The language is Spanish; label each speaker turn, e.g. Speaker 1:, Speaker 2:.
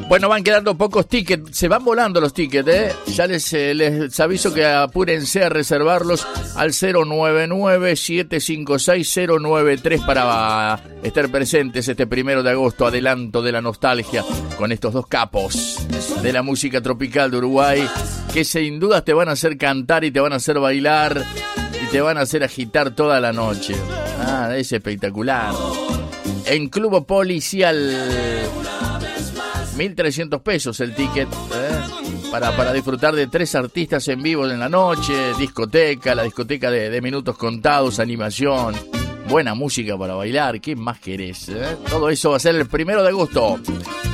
Speaker 1: Bueno, van quedando pocos tickets, se van volando los tickets, ¿eh? Ya les aviso que apúrense a reservarlos al 099-756-093 para estar presentes este 1 de agosto, adelanto de la nostalgia, con estos dos capos de la música tropical de Uruguay, que sin dudas te van a hacer cantar y te van a hacer bailar y te van a hacer agitar toda la noche. Ah, es espectacular. En Club Policial, 1.300 pesos el ticket, para disfrutar de 3 artistas en vivo en la noche, discoteca, la discoteca de minutos contados, animación, buena música para bailar, ¿qué más querés? Todo eso va a ser el 1 de agosto.